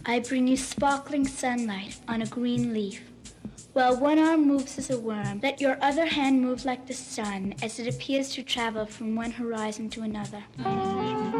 I bring you sparkling sunlight on a green leaf. While one arm moves as a worm, let your other hand move like the sun as it appears to travel from one horizon to another.